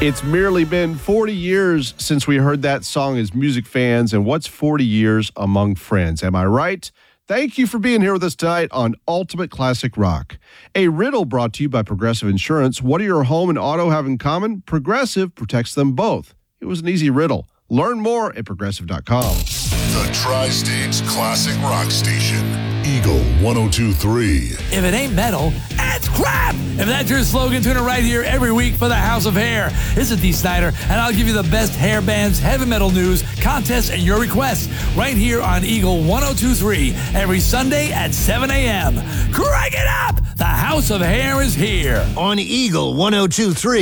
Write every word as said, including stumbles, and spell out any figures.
It's merely been forty years since we heard that song as music fans, and what's forty years among friends? Am I right? Thank you for being here with us tonight on Ultimate Classic Rock. A riddle brought to you by Progressive Insurance. What do your home and auto have in common? Progressive protects them both. It was an easy riddle. Learn more at progressive dot com. The Tri-States Classic Rock Station, Eagle one oh two point three. If it ain't metal, it's crap! If that's your slogan, tune it right here every week for the House of Hair. This is Dee Snider, and I'll give you the best hair bands, heavy metal news, contests, and your requests right here on Eagle one oh two point three every Sunday at seven a.m. Crank it up! The House of Hair is here. On Eagle one oh two point three.